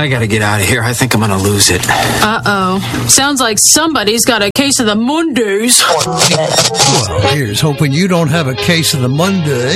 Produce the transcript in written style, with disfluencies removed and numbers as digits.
I gotta get out of here. I think I'm gonna lose it. Uh-oh. Sounds like somebody's got a case of the Mondays. Well, here's hoping you don't have a case of the Monday.